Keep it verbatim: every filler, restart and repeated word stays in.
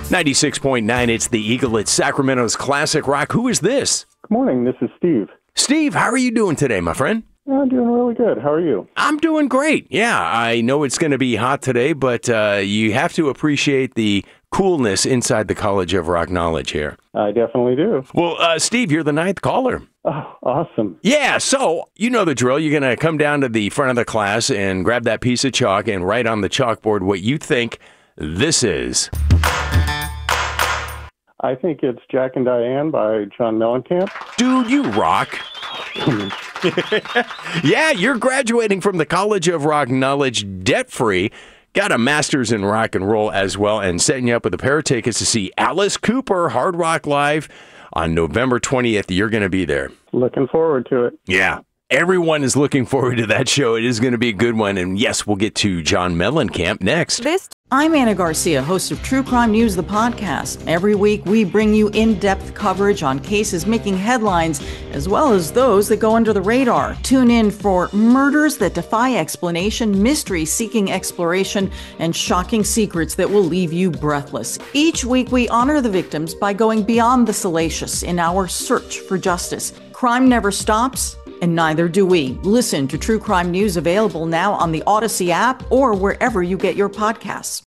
ninety-six point nine, it's the Eagle. It's Sacramento's classic rock. Who is this? Good morning, this is Steve. Steve, how are you doing today, my friend? I'm doing really good. How are you? I'm doing great. Yeah, I know it's going to be hot today, but uh, you have to appreciate the coolness inside the College of Rock Knowledge here. I definitely do. Well, uh, Steve, you're the ninth caller. Oh, awesome. Yeah, so you know the drill. You're going to come down to the front of the class and grab that piece of chalk and write on the chalkboard what you think this is. I think it's Jack and Diane by John Mellencamp. Dude, you rock. Yeah, you're graduating from the College of Rock Knowledge debt-free. Got a master's in rock and roll as well, and setting you up with a pair of tickets to see Alice Cooper Hard Rock Live on November twentieth. You're going to be there. Looking forward to it. Yeah. Everyone is looking forward to that show. It is going to be a good one. And yes, we'll get to John Mellencamp next. This I'm Anna Garcia, host of True Crime News, the podcast. Every week, we bring you in-depth coverage on cases making headlines, as well as those that go under the radar. Tune in for murders that defy explanation, mysteries seeking exploration, and shocking secrets that will leave you breathless. Each week, we honor the victims by going beyond the salacious in our search for justice. Crime never stops, and neither do we. Listen to True Crime News, available now on the Odyssey app or wherever you get your podcasts.